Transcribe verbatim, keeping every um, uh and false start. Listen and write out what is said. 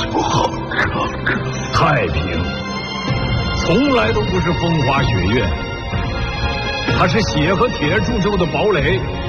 不好，哥哥。 太平从来都不是风花雪月，它是血和铁铸就的堡垒。